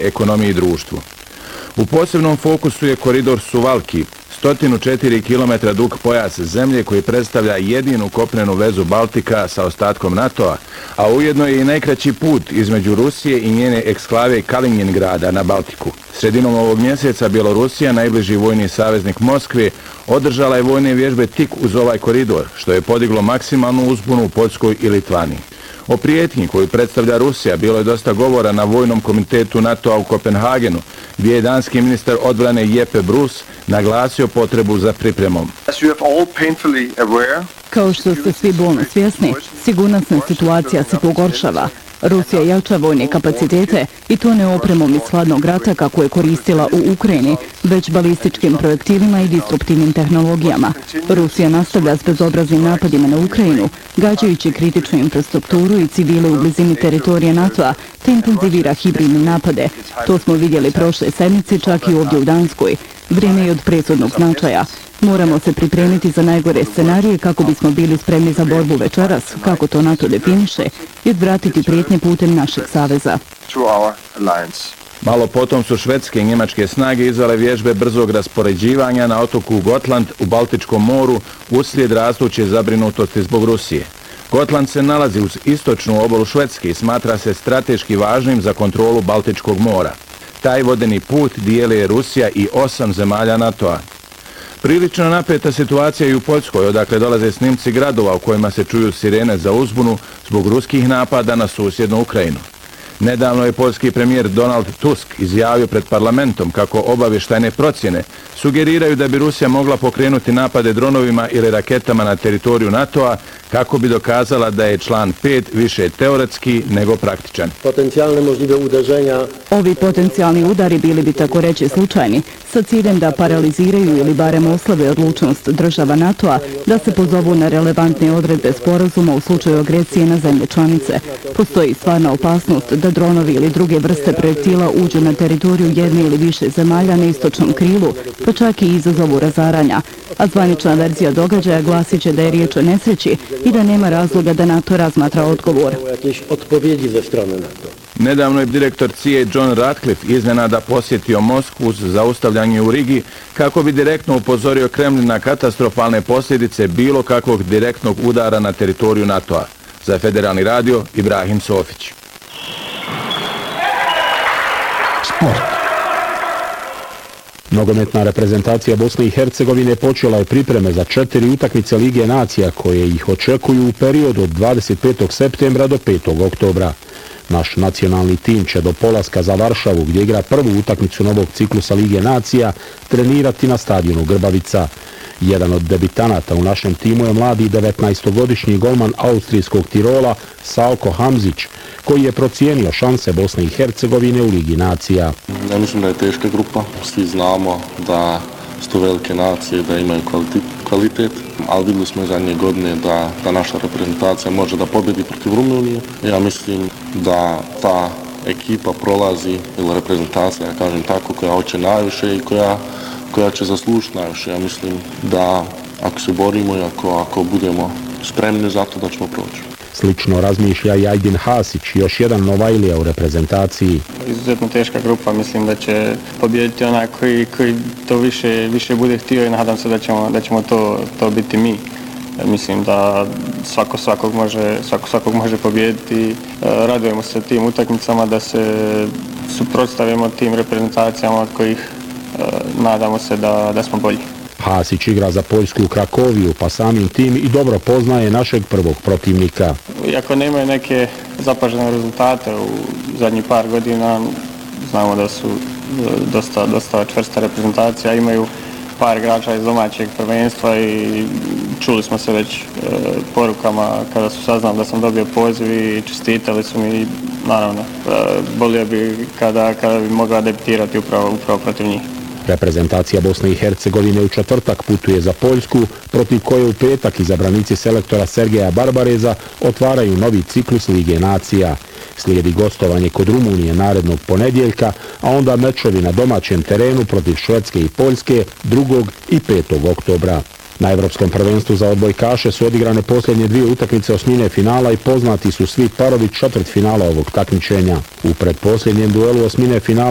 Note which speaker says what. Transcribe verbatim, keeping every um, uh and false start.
Speaker 1: ekonomiji i društvu. U posebnom fokusu je koridor Suvalki, sto četiri kilometra dug pojas zemlje koji predstavlja jedinu kopnenu vezu Baltika sa ostatkom NATO-a, a ujedno je i najkraći put između Rusije i njene eksklave Kaliningrada na Baltiku. Sredinom ovog mjeseca Bjelorusija, najbliži vojni saveznik Moskve, održala je vojne vježbe tik uz ovaj koridor, što je podiglo maksimalnu uzbunu u Poljskoj i Litvaniji. O prijetnji koju predstavlja Rusija bilo je dosta govora na vojnom komitetu NATO-a u Kopenhagenu, gdje je danski ministar odbrane Jeppe Bruus naglasio potrebu za pripremom.
Speaker 2: Kao što ste svi bolno svjesni, sigurnosna situacija se pogoršava. Rusija jača vojne kapacitete i to ne opremom iz hladnog rata kako je koristila u Ukrajini, već balističkim projektilima i disruptivnim tehnologijama. Rusija nastavlja s bezobraznim napadima na Ukrajinu, gađajući kritičnu infrastrukturu i civile u blizini teritorija NATO-a, te intenzivira hibridne napade. To smo vidjeli prošle sedmice, čak i ovdje u Danskoj. Vrijeme je od presudnog značaja. Moramo se pripremiti za najgore scenarije kako bismo bili spremni za borbu večeras, kako to NATO definiše, i odvratiti prijetnje putem našeg saveza.
Speaker 1: Malo potom su švedske i njemačke snage izvele vježbe brzog raspoređivanja na otoku Gotland u Baltičkom moru uslijed rastuće zabrinutosti zbog Rusije. Gotland se nalazi uz istočnu obalu Švedske i smatra se strateški važnim za kontrolu Baltičkog mora. Taj vodeni put dijeli Rusija i osam zemalja NATO-a. Prilično napeta situacija i u Poljskoj, odakle dolaze snimci gradova u kojima se čuju sirene za uzbunu zbog ruskih napada na susjednu Ukrajinu. Nedavno je poljski premijer Donald Tusk izjavio pred parlamentom kako obavještajne procjene sugeriraju da bi Rusija mogla pokrenuti napade dronovima ili raketama na teritoriju NATO-a kako bi dokazala da je član pet više teoretski nego praktičan.
Speaker 2: Potencijalne možljive udaženja. Ovi potencijalni udari bili bi tako reći slučajni, sa ciljem da paraliziraju ili barem oslabe odlučnost država NATO-a da se pozovu na relevantne odredbe sporazuma u slučaju agresije na zemlje članice. Postoji stvarna opasnost da dronovi ili druge vrste projektila uđu na teritoriju jedne ili više zemalja na istočnom krilu, pa čak i izazovu razaranja. A zvanična verzija događaja glasit će da je riječ o nesreći i da nema razloga da NATO razmatra odgovor.
Speaker 1: Nedavno je direktor C I A John Ratcliffe iznenada posjetio Moskvu uz zaustavljanje u Rigi kako bi direktno upozorio Kremlin na katastrofalne posljedice bilo kakvog direktnog udara na teritoriju NATO-a. Za Federalni radio, Ibrahim Sofić.
Speaker 3: Sport. Nogometna reprezentacija Bosne i Hercegovine počela je pripreme za četiri utakmice Lige nacija koje ih očekuju u periodu od dvadeset petog septembra do petog oktobra. Naš nacionalni tim će do polaska za Varšavu, gdje igra prvu utakmicu novog ciklusa Lige nacija, trenirati na stadionu Grbavica. Jedan od debitanata u našem timu je mladi devetnaestogodišnji golman austrijskog Tirola Salko Hamzić, koji je procijenio šanse Bosne i Hercegovine u Ligi nacija.
Speaker 4: Ja mislim da je teška grupa, svi znamo da su to velike nacije, da imaju kvalitet, ali vidjeli smo zadnje godine da, da naša reprezentacija može da pobjedi protiv Rumunije. Ja mislim da ta ekipa prolazi, ili reprezentacija, ja kažem tako, koja hoće najviše i koja, koja će zaslužiti najviše. Ja mislim da ako se borimo i ako, ako budemo spremni za to da ćemo proći.
Speaker 3: Slično razmišlja i Ajdin Hasić, još jedan Novajlija u reprezentaciji.
Speaker 5: Izuzetno teška grupa, mislim da će pobijediti onaj koji, koji to više, više bude htio i nadam se da ćemo, da ćemo to, to biti mi. Mislim da svako svakog može, svako svakog može pobijediti. Radujemo se tim utakmicama da se suprotstavimo tim reprezentacijama od kojih nadamo se da, da smo bolji.
Speaker 3: Hasić igra za Poljsku u Krakoviju, pa samim tim i dobro poznaje našeg prvog protivnika.
Speaker 5: Iako nemaju neke zapažene rezultate u zadnjih par godina, znamo da su dosta, dosta čvrsta reprezentacija, imaju par igrača iz domaćeg prvenstva i čuli smo se već e, porukama kada su saznali da sam dobio poziv i čestitali su mi, naravno, e, bolio bi kada, kada bi mogla debitirati upravo, upravo protiv njih.
Speaker 3: Reprezentacija Bosne i Hercegovine u četvrtak putuje za Poljsku, protiv koje u petak izabranici selektora Sergeja Barbareza otvaraju novi ciklus Lige nacija. Slijedi gostovanje kod Rumunije narednog ponedjeljka, a onda mečevi na domaćem terenu protiv Švedske i Poljske drugog i petog oktobra. Na Evropskom prvenstvu za odbojkaše su odigrane posljednje dvije utakmice osmine finala i poznati su svi parovi četvrtfinala ovog takmičenja. U predposljednjem duelu osmine finala